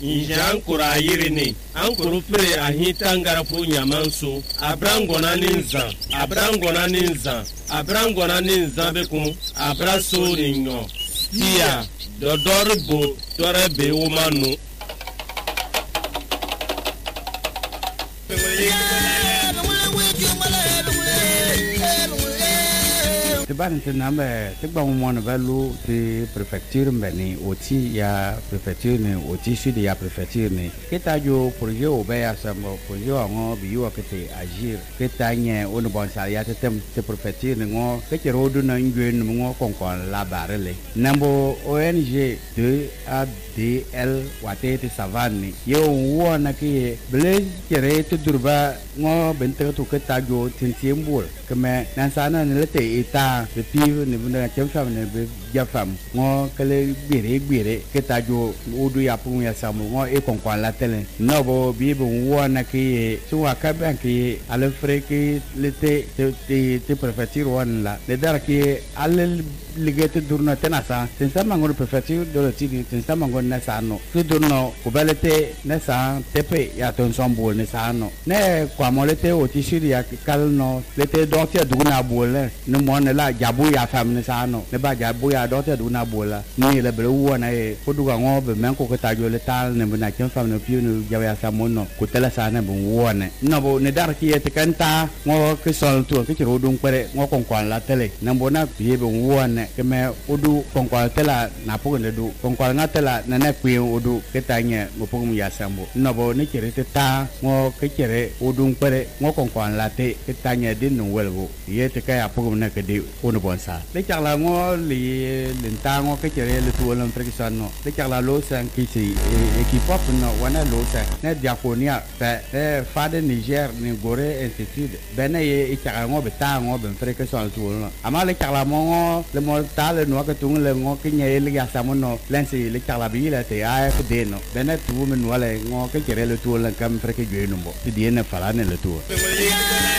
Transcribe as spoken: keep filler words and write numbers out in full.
Injankura yirini ankuru pre ahita ngarapu nyamanso abrangona ninza abrangona ninza abrangona ninza bekum abraso ninyo dia dodorbo dorebe umanu Ban te nambe te ba mo na balu te préfecture mbeni oti ya préfecture ni oti sud ya préfecture ni keta jo projet o ba ya samo projet ngo bi yo kete agir keta nye on bon sa ya te tem te préfecture ni ngo ke ke rodu na ngwe ni ngo kon kon la barele nambo O N G de A D L wate te savane yo wo na ke ble kere te durba ngo bente to keta jo tintiembol keme nan sana ni lete ita the people ni bunda chem fam ne be jafam ngo kale gbere gbere keta jo odu ya pun ya samu ngo e kon kon la tele no bo bi bo wona ki so aka ban ki ale freki lete te te préfecture won la le dar ki ale ligete durna tenasa tensa mango préfecture de le tigi tensa mango na sano su durno ko balete na sa tepe ya ton sombo ne sano ne kwa molete o ti shiri ya kalno lete dotia duguna bole ne mon la jabu ya fam ne sano ne ba jabu ya dotia duguna bola ni le bele wona e ko duga ngo be men ko ko tajo le tal ne bina kem fam ne piu ne jawa sa monno ko tela sa ne bu wona no bo ne dar ki ete kanta ngo ke sol to ke ro dun pere ngo kon kon la tele ne bona bi be wona keme odu konkwa tela na pogo ne du konkwa nga tela na na kwi odu ketanya mo pogo mu yasambo no bo ne kere te ta ngo ke kere odu ngpere ngo konkwa la te ketanya din no welgo ye te ka ya pogo na ke de ono bonsa le chakla ngo li lenta ngo ke kere le tu lon frekison no le chakla lo san ki si equipe no wana lo sa ne diakonia fa e fa de Niger ni gore institute bene ye chakla ngo beta ngo ben frekison tu no ama le chakla mo le mo ta le no ka tung le ngo ke nye le ya samono lensi le chakla bi le te A F D no bene tu me no le ngo ke kere le tu le kam freke jwe no bo ti die ne fala ne le tu